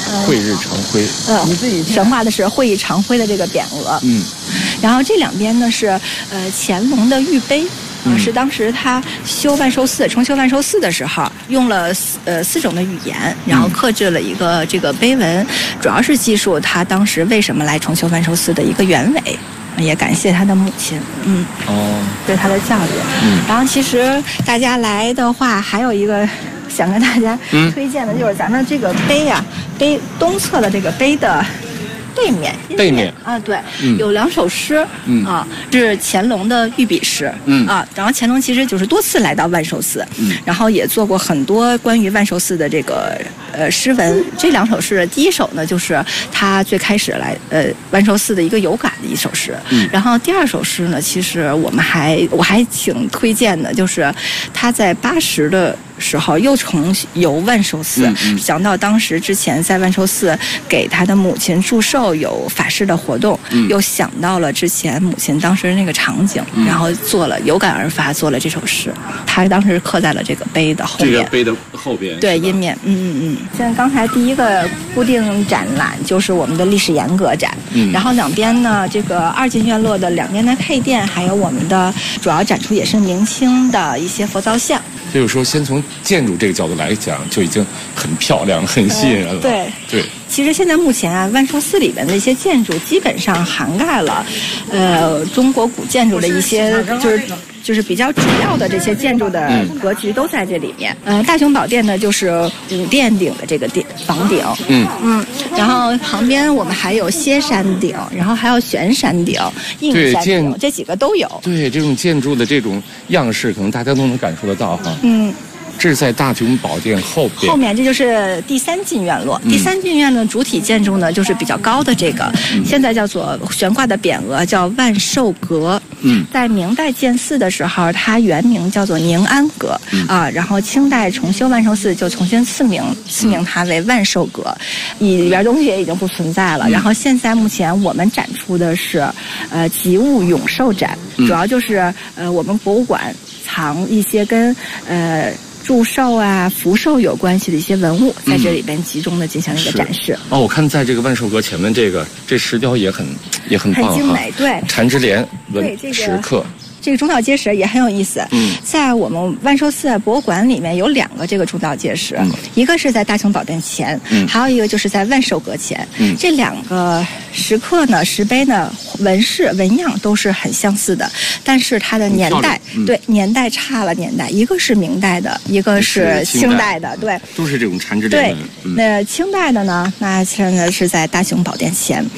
慧日长辉。 悬挂的是慧日长辉的这个匾额。然后这两边呢是乾隆的御碑。是当时他重修万寿寺的时候，用了4种的语言，然后刻制了一个这个碑文，主要是记述他当时为什么来重修万寿寺的一个原委，也感谢他的母亲，对他的教育。然后其实大家来的话，还有一个想跟大家推荐的就是咱们这个碑啊，碑东侧的这个碑的背面啊，对，有2首诗，是乾隆的御笔诗，然后乾隆其实就是多次来到万寿寺，然后也做过很多关于万寿寺的这个诗文。这2首诗，第一首呢就是他最开始来万寿寺的一个有感的一首诗，然后第2首诗呢，其实我还挺推荐的，就是他在80的时候又重游万寿寺，想到当时之前在万寿寺给他的母亲祝寿有法事的活动，又想到了之前母亲当时那个场景，然后有感而发做了这首诗，他当时刻在了这个碑的后面。 这个碑的后边， 对，阴面。现在刚才第一个固定展览就是我们的历史沿革展，然后两边呢，这个2进院落的两边的配殿，还有我们的主要展出也是明清的一些佛造像。 就是说，先从建筑这个角度来讲，就已经很漂亮、很吸引人了。对。 其实现在目前啊，万寿寺里面的一些建筑基本上涵盖了，中国古建筑的一些就是比较主要的这些建筑的格局都在这里面。大雄宝殿呢，就是五殿顶的这个房顶。然后旁边我们还有歇山顶，然后还有悬山顶、硬山顶，这几个都有。 对，这种建筑的这种样式，可能大家都能感受得到哈。这是在大雄宝殿后面， 这就是第3进院落。第3进院的主体建筑呢，就是比较高的这个，现在叫做悬挂的匾额叫万寿阁。在明代建寺的时候，它原名叫做宁安阁然后清代重修万寿寺就重新赐名它为万寿阁，里边东西也已经不存在了。然后现在目前我们展出的是吉物永寿展，主要就是我们博物馆藏一些跟祝寿啊、福寿有关系的一些文物，在这里边集中的进行一个展示。 我看在这个万寿阁前面这石雕也很棒， 很精美。对， 缠枝莲石刻。 这个钟表结石也很有意思。在我们万寿寺博物馆里面有2个这个钟表结石，一个是在大雄宝殿前，还有一个就是在万寿阁前。这2个石刻呢、石碑呢，纹饰纹样都是很相似的，但是它的年代差了年代，一个是明代的，一个是清代的，对， 都是这种缠枝莲。 对，那清代的呢，那现在是在大雄宝殿前。